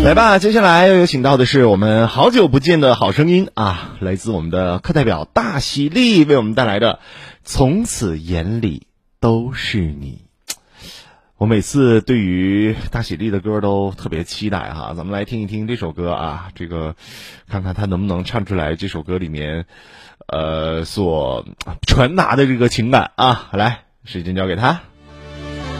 来吧，接下来又有请到的是我们好久不见的好声音啊，来自我们的课代表大喜力为我们带来的从此眼里都是你。我每次对于大喜力的歌都特别期待哈，咱们来听一听这首歌啊，这个看看他能不能唱出来这首歌里面所传达的这个情感啊，来，时间交给他。